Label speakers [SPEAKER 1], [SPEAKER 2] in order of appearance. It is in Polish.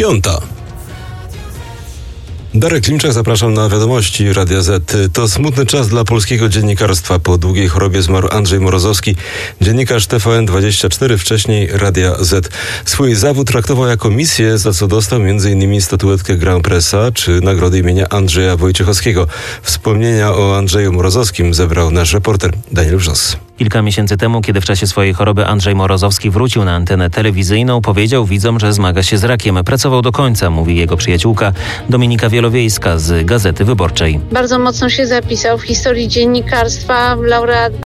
[SPEAKER 1] 5. Darek Klimczak, zapraszam na wiadomości Radia Z. To smutny czas dla polskiego dziennikarstwa. Po długiej chorobie zmarł Andrzej Morozowski, dziennikarz TVN24, wcześniej Radia Z. Swój zawód traktował jako misję, za co dostał m.in. statuetkę Grand Pressa czy nagrodę imienia Andrzeja Wojciechowskiego. Wspomnienia o Andrzeju Morozowskim zebrał nasz reporter Daniel Wrzos.
[SPEAKER 2] Kilka miesięcy temu, kiedy w czasie swojej choroby Andrzej Morozowski wrócił na antenę telewizyjną, powiedział widzom, że zmaga się z rakiem. Pracował do końca, mówi jego przyjaciółka Dominika Wielowiejska z Gazety Wyborczej.
[SPEAKER 3] Bardzo mocno się zapisał w historii dziennikarstwa, laureat